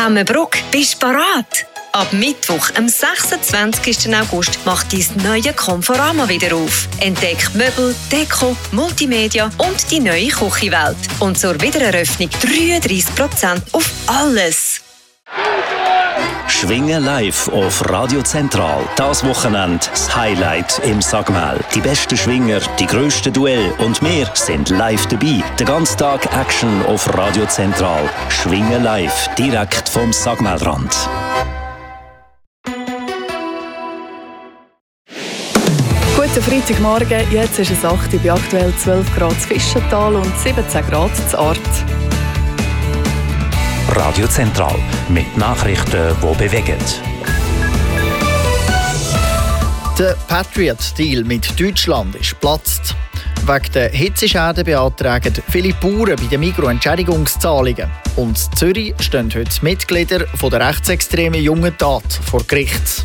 Emmenbruck, bist parat? Ab Mittwoch, am 26. August, macht dein neue Conforama wieder auf. Entdeck Möbel, Deko, Multimedia und die neue Küchenwelt. Und zur Wiedereröffnung 33% auf alles. Schwingen live auf Radio Zentral. Das Wochenende das Highlight im Sagmel. Die besten Schwinger, die grössten Duelle und wir sind live dabei. Den ganzen Tag Action auf Radio Zentral. Schwingen live, direkt vom Sagmelrand. Guten Freitagmorgen, jetzt ist es 8 Uhr, bei aktuell 12 Grad in Fischental und 17 Grad in Art. Radio Zentral mit Nachrichten, die bewegen. Der Patriot-Deal mit Deutschland ist geplatzt. Wegen der Hitzeschäden beantragen viele Bauern bei den Migros Entschädigungszahlungen. Und in Zürich stehen heute Mitglieder der rechtsextremen Jungen Tat vor Gericht.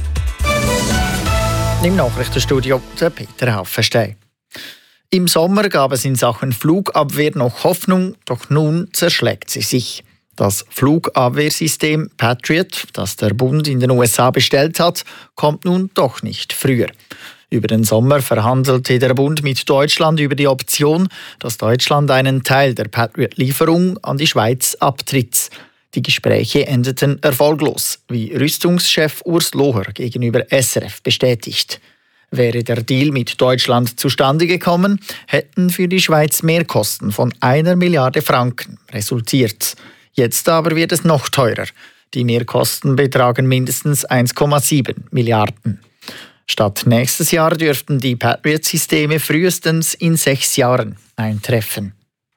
Im Nachrichtenstudio der Peter Haffenstein. Im Sommer gab es in Sachen Flugabwehr noch Hoffnung, doch nun zerschlägt sie sich. Das Flugabwehrsystem Patriot, das der Bund in den USA bestellt hat, kommt nun doch nicht früher. Über den Sommer verhandelte der Bund mit Deutschland über die Option, dass Deutschland einen Teil der Patriot-Lieferung an die Schweiz abtritt. Die Gespräche endeten erfolglos, wie Rüstungschef Urs Loher gegenüber SRF bestätigt. Wäre der Deal mit Deutschland zustande gekommen, hätten für die Schweiz Mehrkosten von 1 Milliarde Franken resultiert. Jetzt aber wird es noch teurer. Die Mehrkosten betragen mindestens 1,7 Milliarden. Statt nächstes Jahr dürften die Patriot-Systeme frühestens in 6 Jahren eintreffen.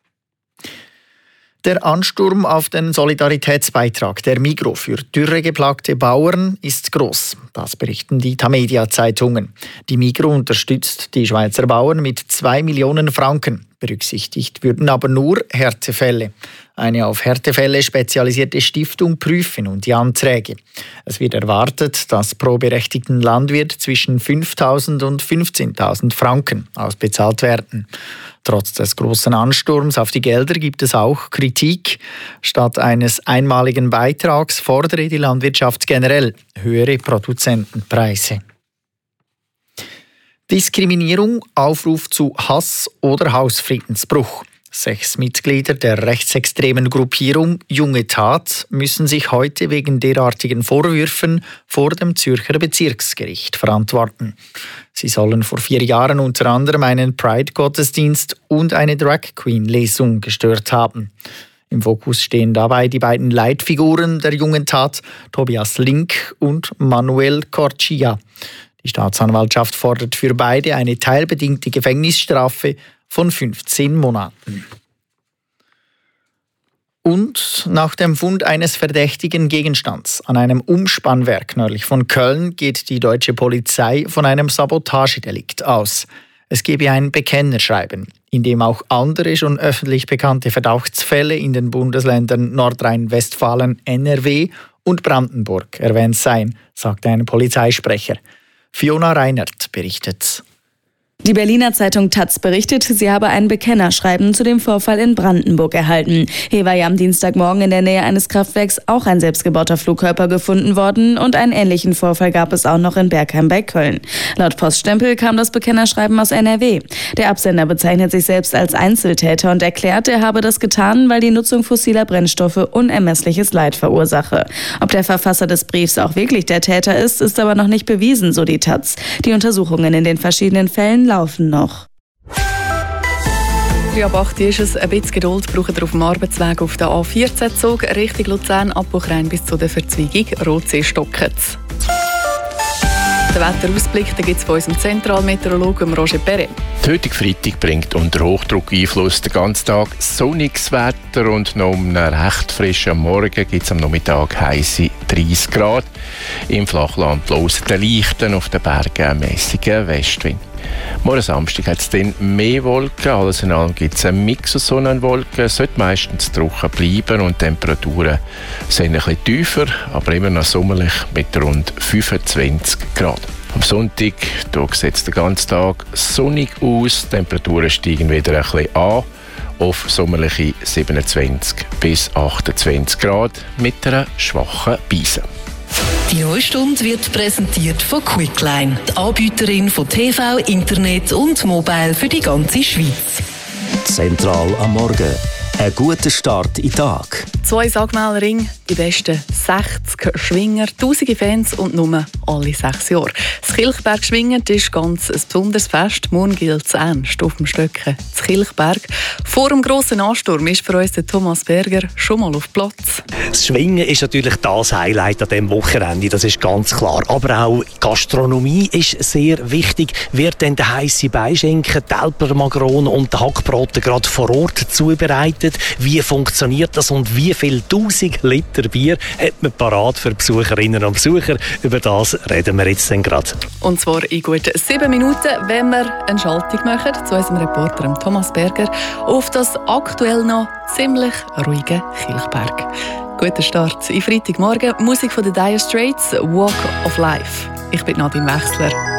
Der Ansturm auf den Solidaritätsbeitrag der Migros für dürregeplagte Bauern ist groß. Das berichten die Tamedia-Zeitungen. Die Migros unterstützt die Schweizer Bauern mit 2 Millionen Franken. Berücksichtigt würden aber nur Härtefälle. Eine auf Härtefälle spezialisierte Stiftung prüfe nun die Anträge. Es wird erwartet, dass pro berechtigten Landwirt zwischen 5.000 und 15.000 Franken ausbezahlt werden. Trotz des großen Ansturms auf die Gelder gibt es auch Kritik. Statt eines einmaligen Beitrags fordere die Landwirtschaft generell höhere Produzentenpreise. Diskriminierung, Aufruf zu Hass oder Hausfriedensbruch. 6 Mitglieder der rechtsextremen Gruppierung Junge Tat müssen sich heute wegen derartigen Vorwürfen vor dem Zürcher Bezirksgericht verantworten. Sie sollen vor 4 Jahren unter anderem einen Pride-Gottesdienst und eine Drag-Queen-Lesung gestört haben. Im Fokus stehen dabei die beiden Leitfiguren der Jungen Tat, Tobias Link und Manuel Corchia. Die Staatsanwaltschaft fordert für beide eine teilbedingte Gefängnisstrafe von 15 Monaten. Und nach dem Fund eines verdächtigen Gegenstands an einem Umspannwerk nördlich von Köln geht die deutsche Polizei von einem Sabotagedelikt aus. Es gebe ein Bekennerschreiben, in dem auch andere schon öffentlich bekannte Verdachtsfälle in den Bundesländern Nordrhein-Westfalen, NRW und Brandenburg erwähnt seien, sagte ein Polizeisprecher. Fiona Reinert berichtet. Die Berliner Zeitung taz berichtet, sie habe ein Bekennerschreiben zu dem Vorfall in Brandenburg erhalten. Hier war ja am Dienstagmorgen in der Nähe eines Kraftwerks auch ein selbstgebauter Flugkörper gefunden worden und einen ähnlichen Vorfall gab es auch noch in Bergheim bei Köln. Laut Poststempel kam das Bekennerschreiben aus NRW. Der Absender bezeichnet sich selbst als Einzeltäter und erklärt, er habe das getan, weil die Nutzung fossiler Brennstoffe unermessliches Leid verursache. Ob der Verfasser des Briefs auch wirklich der Täter ist aber noch nicht bewiesen, so die taz. Die Untersuchungen in den verschiedenen Fällen laufen noch. 3 ab 8 ist es. Ein bisschen Geduld braucht ihr auf dem Arbeitsweg auf der A14-Zug Richtung Luzern, Abbruchrein bis zu der Verzweigung Rotsee-Stockitz. Den Wetterausblick gibt es von unserem Zentralmeteorologen Roger Perret. Der heutige Freitag bringt unter Hochdruckeinfluss den ganzen Tag sonniges Wetter und noch um einen recht frischen Morgen gibt es am Nachmittag heisse 30 Grad. Im Flachland bloßen den leichten, auf den Bergen einen mäßigen Westwind. Morgen Samstag hat es dann mehr Wolken. Alles in allem gibt es einen Mix aus Sonne und Wolken. Es sollte meistens trocken bleiben und die Temperaturen sind ein bisschen tiefer, aber immer noch sommerlich mit rund 25 Grad. Am Sonntag sieht es den ganzen Tag sonnig aus. Die Temperaturen steigen wieder ein bisschen an. auf sommerliche 27 bis 28 Grad mit einer schwachen Brise. Die neue Stunde wird präsentiert von Quickline, die Anbieterin von TV, Internet und Mobile für die ganze Schweiz. Zentral am Morgen. Ein guter Start in den Tag. 2 Sagmaler-Ringe, die besten 60 Schwinger, tausende Fans und nur alle 6 Jahre. Das Kilchberg-Schwingen ist ganz ein besonderes Fest. Morgen gilt es ernst auf dem Stöcken zu Kilchberg. Vor dem grossen Ansturm ist für uns der Thomas Berger schon mal auf Platz. Das Schwingen ist natürlich das Highlight an diesem Wochenende, das ist ganz klar. Aber auch Gastronomie ist sehr wichtig. Wird denn der heisse Beischenken, die Elpermagrone und der Hackbraten gerade vor Ort zubereitet? Wie funktioniert das und wie viel 1000 Liter Bier hat man parat für Besucherinnen und Besucher? Über das reden wir jetzt gerade. Und zwar in gut 7 Minuten, wenn wir eine Schaltung machen zu unserem Reporter Thomas Berger auf das aktuell noch ziemlich ruhige Kilchberg. Guter Start in Freitagmorgen. Musik von den Dire Straits, Walk of Life. Ich bin Nadine Wechsler.